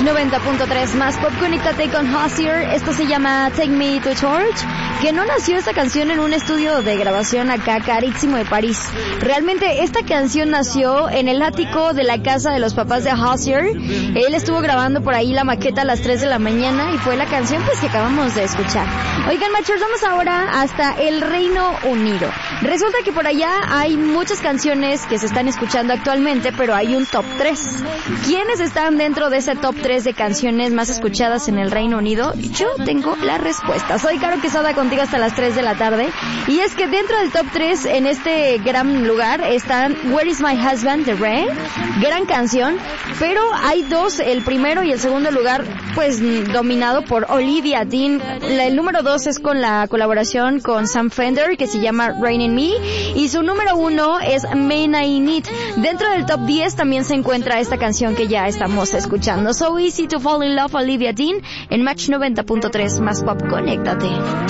90.3 más pop, conéctate con Hozier. Esto se llama Take Me to Church, que no nació esta canción en un estudio de grabación acá carísimo de París. Realmente esta canción nació en el ático de la casa de los papás de Hozier. Él estuvo grabando por ahí la maqueta a las 3 de la mañana y fue la canción pues que acabamos de escuchar. Oigan, machos, vamos ahora hasta el Reino Unido. Resulta que por allá hay muchas canciones que se están escuchando actualmente, pero hay un top 3. ¿Quiénes están dentro de ese top 3 de canciones más escuchadas en el Reino Unido? Yo tengo la respuesta. Soy Caro Quesada contigo hasta las 3 de la tarde. Y es que dentro del top 3 en este gran lugar están Where Is My Husband de Ray, gran canción, pero hay dos, el primero y el segundo lugar pues dominado por Olivia Dean. El número 2 es con la colaboración con Sam Fender, que se llama Rain in Me, y su número 1 es Man I Need. Dentro del top 10 también se encuentra esta canción que ya estamos escuchando, So Easy to Fall in Love, Olivia Dean, en Match 90.3 más pop, conéctate.